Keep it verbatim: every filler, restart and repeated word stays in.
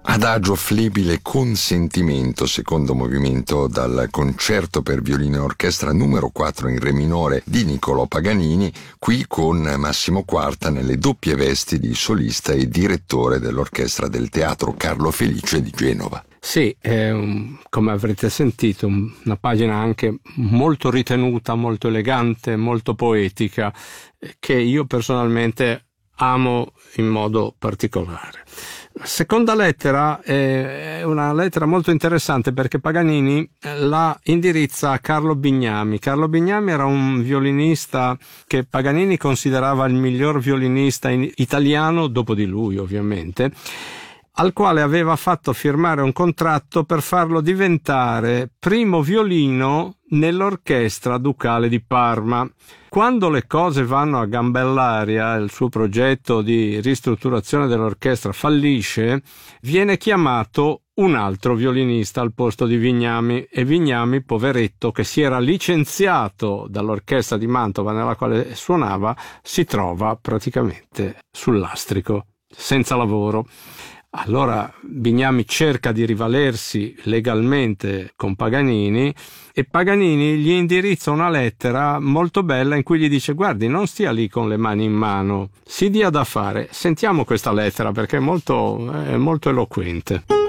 Adagio flebile con sentimento, secondo movimento dal concerto per violino e orchestra numero quattro in re minore di Niccolò Paganini, qui con Massimo Quarta nelle doppie vesti di solista e direttore dell'orchestra del Teatro Carlo Felice di Genova. Sì, è un, come avrete sentito, una pagina anche molto ritenuta, molto elegante, molto poetica, che io personalmente amo in modo particolare. La seconda lettera è una lettera molto interessante perché Paganini la indirizza a Carlo Bignami. Carlo Bignami era un violinista che Paganini considerava il miglior violinista in italiano, dopo di lui ovviamente, al quale aveva fatto firmare un contratto per farlo diventare primo violino nell'orchestra ducale di Parma. Quando le cose vanno a gambellaria, il suo progetto di ristrutturazione dell'orchestra fallisce, viene chiamato un altro violinista al posto di Bignami, e Bignami, poveretto, che si era licenziato dall'orchestra di Mantova nella quale suonava, si trova praticamente sul lastrico, senza lavoro. Allora Bignami cerca di rivalersi legalmente con Paganini e Paganini gli indirizza una lettera molto bella in cui gli dice: guardi, non stia lì con le mani in mano, si dia da fare. Sentiamo questa lettera perché è molto, è molto eloquente.